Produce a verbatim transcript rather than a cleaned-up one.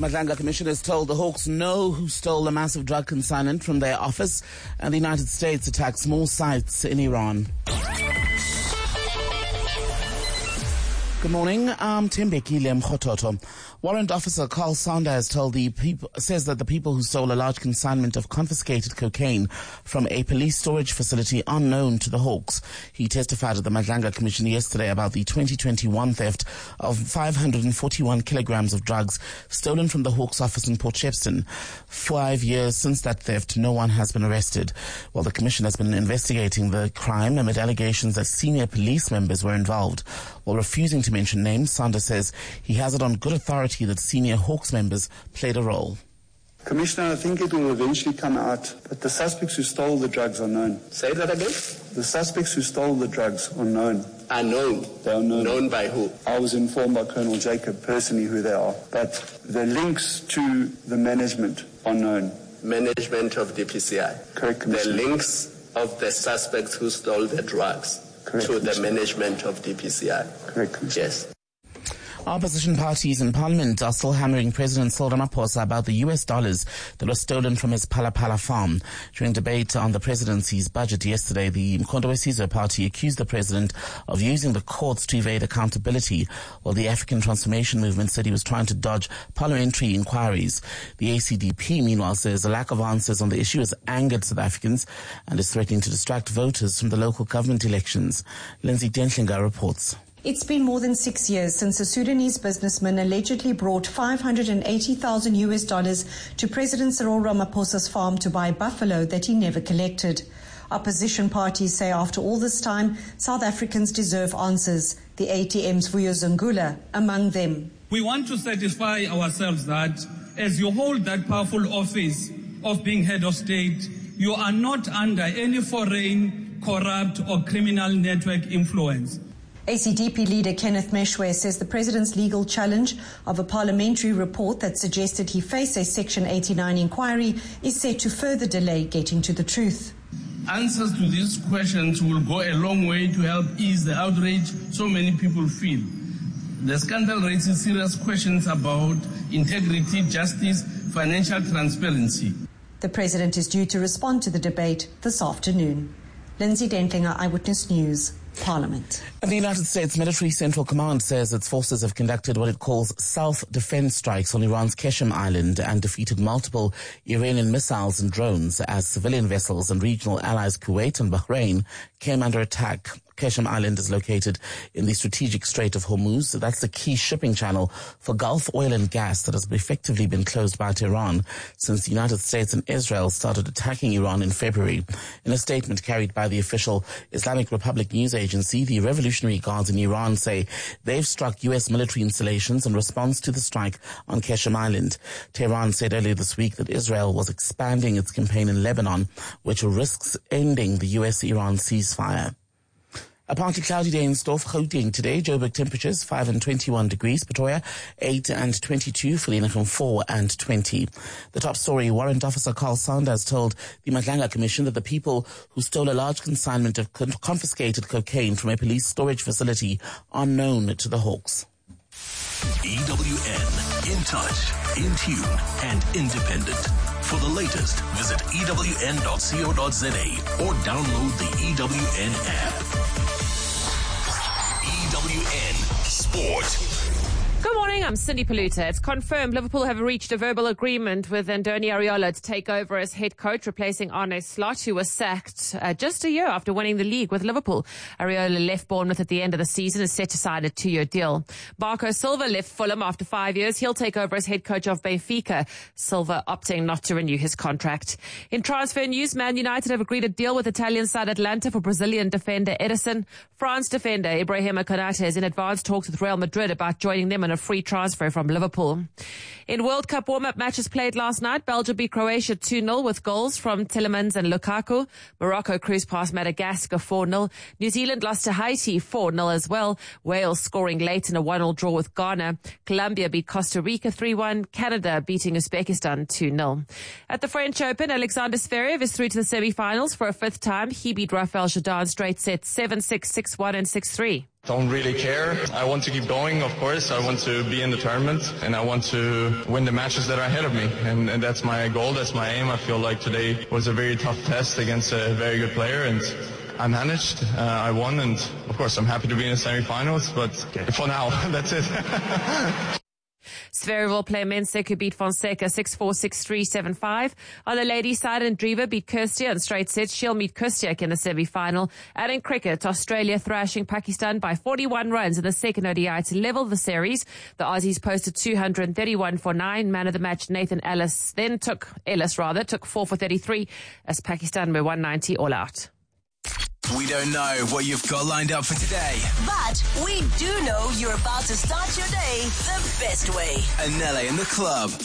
Madlanga commissioners told the Hawks no who stole a massive drug consignment from their office, and the United States attacks more sites in Iran. Good morning. I'm Tembeki Lemkhototo. Warrant Officer Carl Sanders told the people, says that the people who stole a large consignment of confiscated cocaine from a police storage facility are known to the Hawks. He testified at the Madlanga Commission yesterday about the twenty twenty-one theft of five hundred forty-one kilograms of drugs stolen from the Hawks office in Port Shepstone. Five years since that theft, no one has been arrested. Well, the Commission has been investigating the crime amid allegations that senior police members were involved. While refusing to mention names, Sanders says he has it on good authority that senior Hawks members played a role. Commissioner, I think it will eventually come out that the suspects who stole the drugs are known. Say that again? The suspects who stole the drugs are known. Are known? They are known. Known by who? I was informed by Colonel Jacob personally who they are. But the links to the management are known. Management of D P C I? Correct, Commissioner. The links of the suspects who stole the drugs? Correct, to the management of D P C I? Correct, Commissioner. Yes. Opposition parties in Parliament are still hammering President Cyril Ramaphosa about the U S dollars that were stolen from his Phala Phala farm. During debate on the presidency's budget yesterday, the Mkhonto we Sizwe party accused the president of using the courts to evade accountability, while the African Transformation Movement said he was trying to dodge parliamentary inquiries. The A C D P, meanwhile, says a lack of answers on the issue has angered South Africans and is threatening to distract voters from the local government elections. Lindsay Dentlinger reports. It's been more than six years since a Sudanese businessman allegedly brought five hundred eighty thousand U S dollars to President Cyril Ramaphosa's farm to buy buffalo that he never collected. Opposition parties say after all this time, South Africans deserve answers. The A T M's Vuyo Zungula among them. We want to satisfy ourselves that as you hold that powerful office of being head of state, you are not under any foreign, corrupt or criminal network influence. A C D P leader Kenneth Meshwe says the president's legal challenge of a parliamentary report that suggested he face a Section eighty-nine inquiry is set to further delay getting to the truth. Answers to these questions will go a long way to help ease the outrage so many people feel. The scandal raises serious questions about integrity, justice, financial transparency. The president is due to respond to the debate this afternoon. Lindsay Dentlinger, Eyewitness News, Parliament. And the United States Military Central Command says its forces have conducted what it calls self-defense strikes on Iran's Qeshm Island and defeated multiple Iranian missiles and drones as civilian vessels and regional allies Kuwait and Bahrain came under attack. Qeshm Island is located in the strategic Strait of Hormuz. That's the key shipping channel for Gulf oil and gas that has effectively been closed by Tehran since the United States and Israel started attacking Iran in February. In a statement carried by the official Islamic Republic news agency, the Revolutionary Guards in Iran say they've struck U S military installations in response to the strike on Qeshm Island. Tehran said earlier this week that Israel was expanding its campaign in Lebanon, which risks ending the U S Iran ceasefire. A partly cloudy day in store for Gauteng today. Joburg temperatures five and twenty-one degrees. Pretoria eight and twenty-two. Vereeniging four and twenty. The top story, Warrant Officer Carl Sanders told the Madlanga Commission that the people who stole a large consignment of con- confiscated cocaine from a police storage facility are known to the Hawks. E W N, in touch, in tune, and independent. For the latest, visit E W N dot co dot za or download the E W N app. E W N Sport. Good morning, I'm Cindy Paluta. It's confirmed Liverpool have reached a verbal agreement with Andoni Iraola to take over as head coach, replacing Arne Slot, who was sacked uh, just a year after winning the league with Liverpool. Iraola left Bournemouth at the end of the season and set aside a two-year deal. Marco Silva left Fulham after five years. He'll take over as head coach of Benfica, Silva opting not to renew his contract. In transfer news, Man United have agreed a deal with Italian side Atalanta for Brazilian defender Edison. France defender Ibrahima Konate is in advanced talks with Real Madrid about joining them in a free transfer from Liverpool. In World Cup warm-up matches played last night, Belgium beat Croatia two nil with goals from Tielemans and Lukaku. Morocco cruised past Madagascar four nil. New Zealand lost to Haiti four nil as well. Wales scoring late in a one nil draw with Ghana. Colombia beat Costa Rica three one. Canada beating Uzbekistan two nil. At the French Open, Alexander Zverev is through to the semi-finals for a fifth time. He beat Rafael Nadal straight sets seven six, six one and six three. Don't really care. I want to keep going, of course. I want to be in the tournament, and I want to win the matches that are ahead of me. And, and that's my goal, that's my aim. I feel like today was a very tough test against a very good player, and I managed. Uh, I won, and of course I'm happy to be in the semi-finals, but for now, that's it. Zverev player Mensek, who beat Fonseca six four, six three, seven five. On the ladies' side, Andreeva beat Kirstia in straight sets. She'll meet Kustiak in the semi-final. And in cricket, Australia thrashing Pakistan by forty-one runs in the second O D I to level the series. The Aussies posted two hundred thirty-one for nine. Man of the match Nathan Ellis then took, Ellis rather, took four for thirty-three as Pakistan were one ninety all out. We don't know what you've got lined up for today, but we do know you're about to start your day the best way. Anele in the club.